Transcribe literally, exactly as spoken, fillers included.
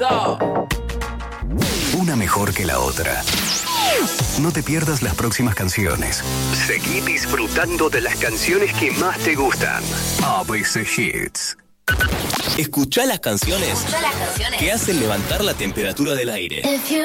Eso. Una mejor que la otra. No te pierdas las próximas canciones. Seguí disfrutando de las canciones que más te gustan. A B C Hits. Escuchá las canciones, Escuchá las canciones que hacen levantar la temperatura del aire.